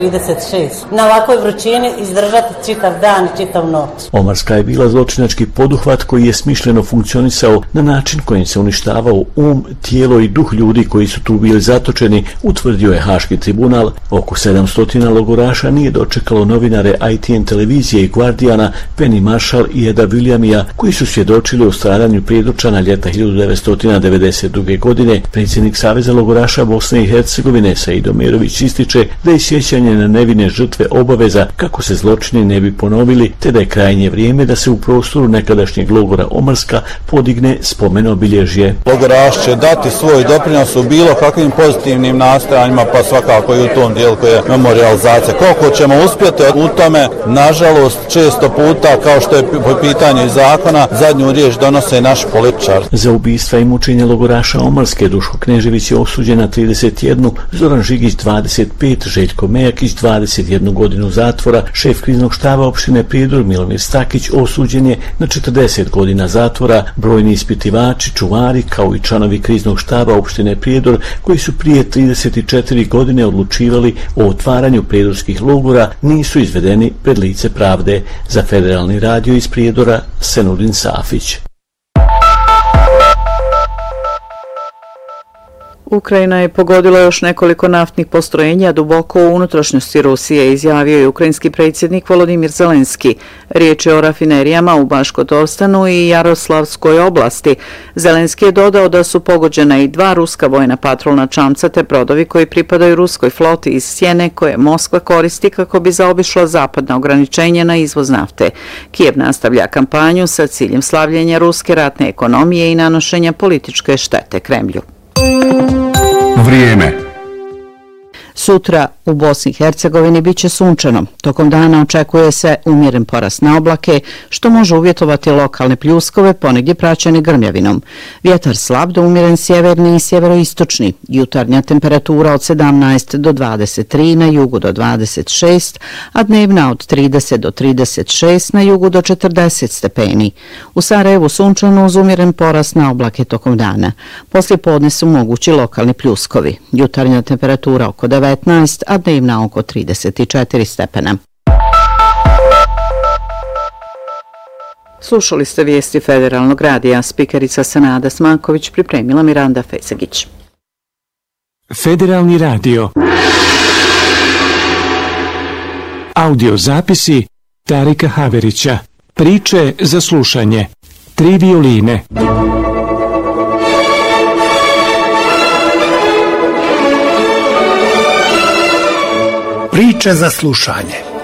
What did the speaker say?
36. Na ovakvoj vrućini izdržati čitav dan i čitav noć. Omarska je bila zločinački poduhvat koji je smišljeno funkcionisao na način kojim se uništavao tijelo i duh ljudi koji su tu bili zatočeni, utvrdio je Haški tribunal. Oko 700 logoraša nije dočekalo novinare ITN televizije i Guardiana, Penny Marshall i Eda Williamija, koji su svjedočili o stradanju Prijedorčana ljeta 1992. godine. Predsjednik Saveza logoraša Bosne i Hercegovine Saido Merović ističe da je sjećanje na nevine žrtve obaveza kako se zločini ne bi ponovili, te da je krajnje vrijeme da se u prostoru nekadašnjeg logora Omarska podigne spomen obilježje. Logoraš će dati svoj doprinos u bilo kakvim pozitivnim nastojanjima, pa svakako i u tom dijelu koje je memorializacija. Koliko ćemo uspjeti u tome, nažalost, često puta, kao što je po pitanju zakona, zadnju riječ donose naši političari. Za ubistva i mučenje logoraša Omarske Duško Knežević je osuđen na 31, Zoran Žigić 25, Željko Mejakić 21 godinu zatvora, šef kriznog štaba opštine Prijedor Milomir Stakić osuđen je na 40 godina zatvora, brojni ispitivači, čuvari kao i članovi kriznog štaba opštine Prijedor koji su prije 34 godine odlučivali o otvaranju prijedorskih logora nisu izvedeni pred lice pravde. Za Federalni radio iz Prijedora Senudin Safić. Ukrajina je pogodila još nekoliko naftnih postrojenja duboko u unutrašnjosti Rusije, izjavio je ukrajinski predsjednik Volodimir Zelenski. Riječ je o rafinerijama u Baškotorstanu i Jaroslavskoj oblasti. Zelenski je dodao da su pogođena i 2 ruska vojna patrolna čamca te brodovi koji pripadaju ruskoj floti iz Sjene koje Moskva koristi kako bi zaobišla zapadna ograničenja na izvoz nafte. Kijev nastavlja kampanju sa ciljem slavljenja ruske ratne ekonomije i nanošenja političke štete Kremlju. Vrijeme. Sutra u Bosni i Hercegovini biće sunčano. Tokom dana očekuje se umjeren porast na oblake, što može uvjetovati lokalne pljuskove, ponegdje praćene grmljavinom. Vjetar slab do umjeren sjeverni i sjeveroistočni. Jutarnja temperatura od 17 do 23, na jugu do 26, a dnevna od 30 do 36, na jugu do 40 stepeni. U Sarajevu sunčano uz umjeren porast na oblake tokom dana. Poslije podne su mogući lokalni pljuskovi. Jutarnja temperatura oko 19, a dnevna oko 34 stepena. Slušali ste vijesti Federalnog radija. Spikerica Senada Smanković, pripremila Miranda Fesegić. Federalni radio. Audio zapisi Tarika Haverića. Priče za slušanje. 3 violine. Priče za slušanje.